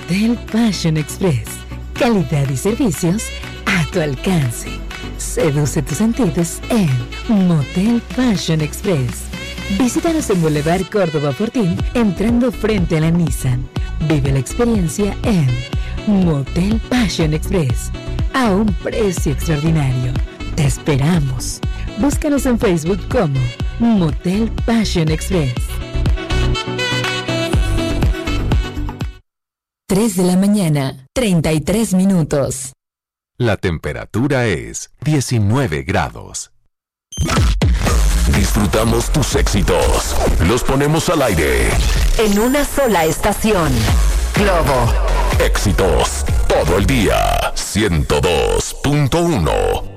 Motel Fashion Express. Calidad y servicios a tu alcance. Seduce tus sentidos en Motel Fashion Express. Visítanos en Boulevard Córdoba Fortín, entrando frente a la Nissan. Vive la experiencia en Motel Fashion Express, a un precio extraordinario. Te esperamos. Búscanos en Facebook como Motel Fashion Express. 3 de la mañana, 33 minutos. La temperatura es 19 grados. Disfrutamos tus éxitos. Los ponemos al aire. En una sola estación. Globo. Éxitos todo el día. 102.1.